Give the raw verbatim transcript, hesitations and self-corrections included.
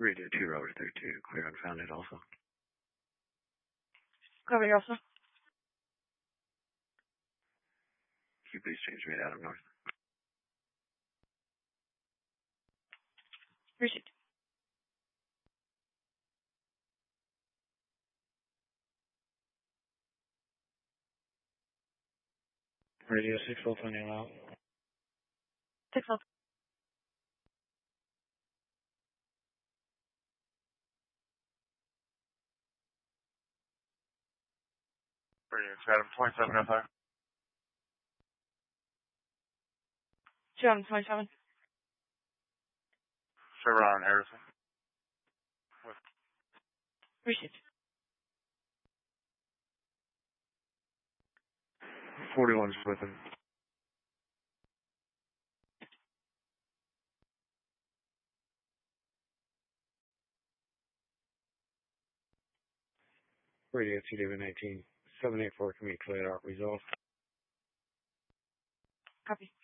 Radio two, Robert thirty-two, clear unfounded also. Cover also. Can you please change rate Adam North? Received. Radio six Volt on your loud. Six Volt. Radio Adam twenty-seven oh five. two Adam twenty-seven. Chevron Harrison. With Received. forty-one's with him. Radio two David nineteen, seven eight four, can we clear out resolve? Copy.